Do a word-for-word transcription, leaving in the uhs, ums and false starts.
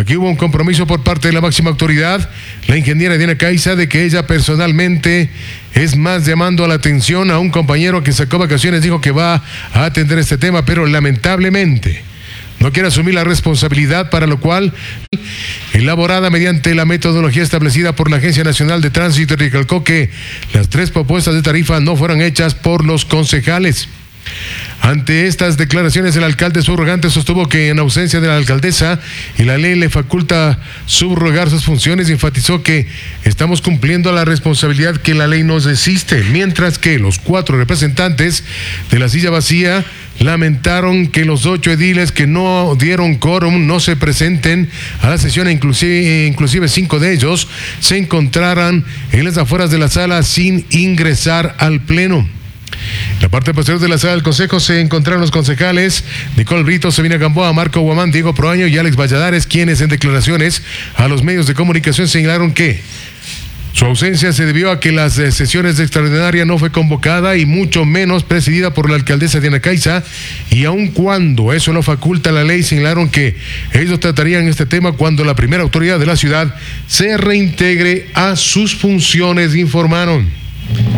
que hubo un compromiso por parte de la máxima autoridad, la ingeniera Diana Caiza, de que ella personalmente, es más, llamando a la atención a un compañero que sacó vacaciones, dijo que va a atender este tema, pero lamentablemente no quiere asumir la responsabilidad, para lo cual, elaborada mediante la metodología establecida por la Agencia Nacional de Tránsito, recalcó que las tres propuestas de tarifa no fueron hechas por los concejales. Ante estas declaraciones, el alcalde subrogante sostuvo que en ausencia de la alcaldesa y la ley le faculta subrogar sus funciones, enfatizó que estamos cumpliendo la responsabilidad que la ley nos existe, mientras que los cuatro representantes de la silla vacía lamentaron que los ocho ediles que no dieron quórum no se presenten a la sesión, inclusive, inclusive cinco de ellos se encontraran en las afueras de la sala sin ingresar al pleno. En la parte posterior de la sala del Consejo se encontraron los concejales Nicole Brito, Sabina Gamboa, Marco Guamán, Diego Proaño y Alex Valladares, quienes en declaraciones a los medios de comunicación señalaron que su ausencia se debió a que las eh, sesiones de extraordinaria no fue convocada y mucho menos presidida por la alcaldesa Diana Caiza, y aun cuando eso no faculta la ley, señalaron que ellos tratarían este tema cuando la primera autoridad de la ciudad se reintegre a sus funciones, informaron.